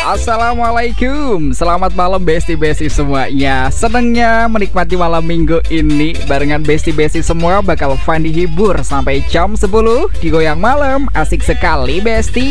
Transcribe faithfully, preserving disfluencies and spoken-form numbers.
Assalamualaikum, selamat malam besti-besti semuanya. Senengnya menikmati malam minggu ini barengan besti-besti semua bakal fun dihibur sampai jam sepuluh. Digoyang malam, asik sekali besti.